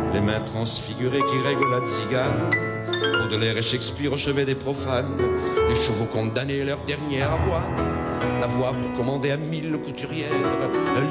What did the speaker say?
les mains transfigurées qui règlent la tzigane, Baudelaire et Shakespeare au chevet des profanes, les chevaux condamnés leur dernière avoine, la voix pour commander à 1000 couturières,